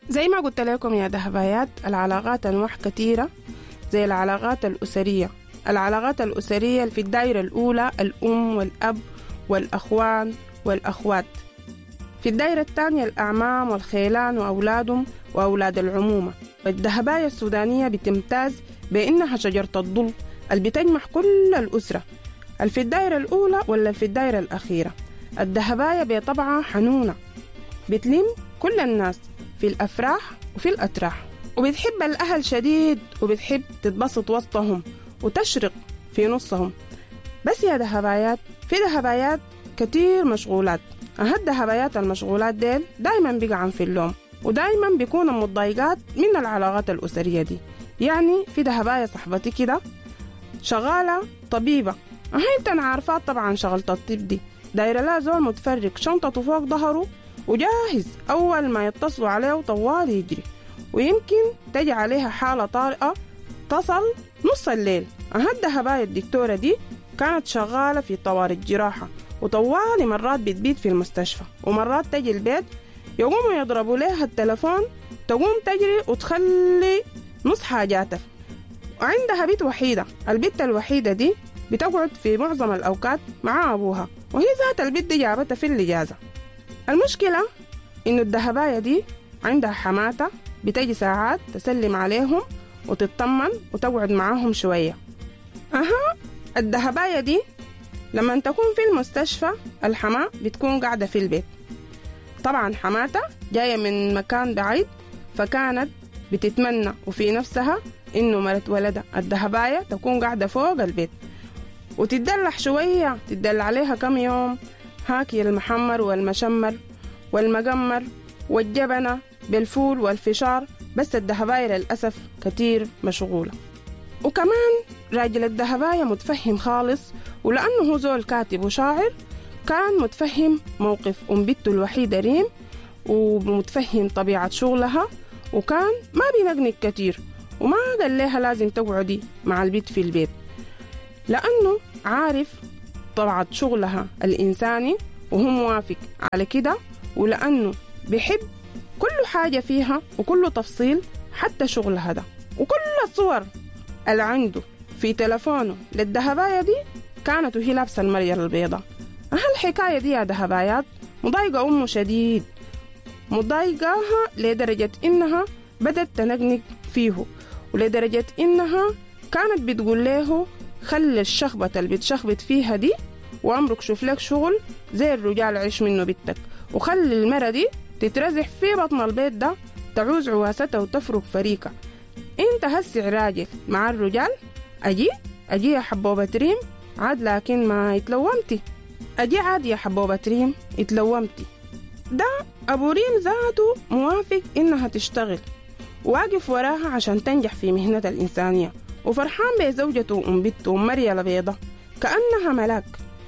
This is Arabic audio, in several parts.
زي ما قلت لكم يا دهبايات، العلاقات أنواع كثيرة زي العلاقات الأسرية. العلاقات الأسرية في الدائرة الأولى الأم والأب والأخوان والأخوات. في الدائرة الثانية الأعمام والخيلان وأولادهم وأولاد العمومة. الدهباية السودانية بتمتاز بأنها شجرة الظل اللي بتجمع كل الأسرة، في الدائرة الأولى ولا في الدائرة الأخيرة. الدهباية بطبعها حنونة، بتلم كل الناس في الأفراح وفي الأتراح، وبتحب الأهل شديد وبتحب تتبسط وسطهم وتشرق في نصهم. بس يا دهبايات، في دهبايات كتير مشغولات. الدهبايات المشغولات ديل دايما بيقعن في اللوم، ودايما بيكونوا متضايقات من العلاقات الأسرية دي. يعني في دهباية صاحبتي كده شغالة طبيبة، انت عارفات طبعا شغلة الطب دي، دايرة لا زول متفرق شنطته فوق ظهره وجاهز أول ما يتصلوا عليه طوال يجري، ويمكن تجي عليها حالة طارئة تصل نص الليل. الدهباية الدكتورة دي كانت شغالة في طوارئ الجراحة، وطوالي مرات بتبيت في المستشفى، ومرات تجي البيت يقوموا يضربوا لها التلفون تقوم تجري وتخلي نص حاجاتها. وعندها بيت وحيدة، البيت الوحيدة دي بتقعد في معظم الأوقات مع أبوها، وهي ذات البيت دي جابتها في الإجازة. المشكلة إنه الدهباية دي عندها حماتة بتجي ساعات تسلم عليهم وتطمن وتقعد معاهم شوية. الدهباية دي لما تكون في المستشفى الحماة بتكون قاعدة في البيت. طبعا حماتة جاية من مكان بعيد، فكانت بتتمنى وفي نفسها إنه مرت ولدها الدهباية تكون قاعدة فوق البيت وتدلع شوية، تدلع عليها كم يوم، هاكي المحمر والمشمر والمجمر والجبنة بالفول والفشار. بس الدهباية للأسف كتير مشغولة. وكمان راجل الدهباية متفهم خالص، ولأنه هو زول كاتب وشاعر كان متفهم موقف بنته الوحيدة ريم، ومتفهم طبيعة شغلها، وكان ما بينقنق كتير، وما قال لها لازم تقعدي مع البيت في البيت، لأنه عارف طبيعة شغلها الإنساني وهو موافق على كده، ولأنه بيحب كل حاجة فيها وكل تفصيل حتى شغلها ده. وكل الصور اللي عنده في تلفونه للدهباية دي كانت وهي لابسة المرية البيضاء. الحكاية دي يا دهبايات مضايقة أمه شديد، مضايقاها لدرجة إنها بدت تنقنق فيه، ولدرجة إنها كانت بتقول له خلي الشخبة اللي بتشخبت فيها دي وأمرك شوف لك شغل زي الرجال عيش منه بيتك، وخلي المرة دي تترزح في بطن البيت ده تعوز عواستها وتفرق فريقة. انت هسع راجل مع الرجال، أجي يا حبوبة ريم عاد، لكن ما يتلومتي، أجي عاد يا حبوبة ريم يتلومتي. ده أبو ريم ذاته موافق إنها تشتغل، واقف وراها عشان تنجح في مهنة الإنسانية، وفرحان بزوجته وأم بنته ومريا البيضة كأنها ملاك.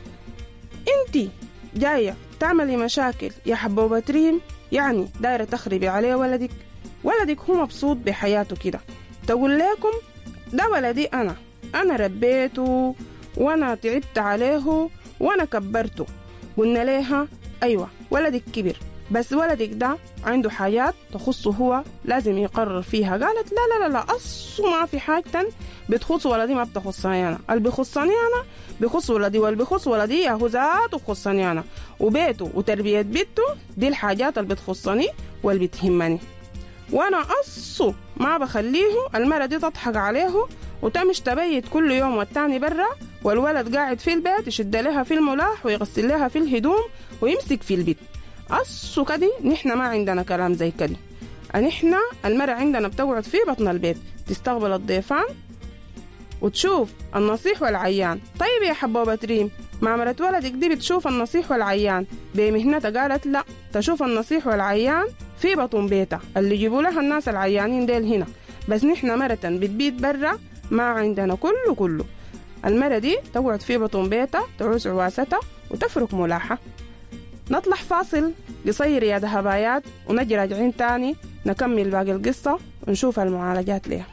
انتي جاية تعملي مشاكل يا حبوبة ريم، يعني دايرة تخربي عليه ولدك هو مبسوط بحياته كده. تقول لكم ده ولدي أنا ربيته وأنا تعبت عليه وأنا كبرته. قلنا لها أيوة ولدك كبر، بس ولدك ده عنده حاجات تخصه هو لازم يقرر فيها. قالت لا لا لا لا، أصو ما في حاجة بتخص ولدي ما بتخصني أنا، اللي بخصني أنا بخص ولدي، واللي بخص ولدي يا هو ذاته بخصني أنا، وبيته وتربية بيته دي الحاجات اللي بتخصني واللي بتهمني، وأنا أصو ما بخليه المرة دي تضحك عليه وتمش تبيت كل يوم والتاني برا، والولد قاعد في البيت يشد لها في الملاح ويغسل لها في الهدوم ويمسك في البيت. أصو كدي نحن ما عندنا كلام زي كدي، نحن المرة عندنا بتقعد في بطن البيت تستقبل الضيفان وتشوف النصيح والعيان. طيب يا حبوبة ريم، ما مرت ولدك دي بتشوف النصيح والعيان بمهنتها؟ قالت لا، تشوف النصيح والعيان في بطن بيتها، اللي يجيبوا لها الناس العيانين ديل هنا، بس نحن مرة بتبيت برا ما عندنا كله. المرة دي تقعد في بطن بيتها تعوز عواستها وتفرك ملاحة. نطلع فاصل قصير يا دهبايات ونجي راجعين تاني نكمل باقي القصة ونشوف المعالجات ليها.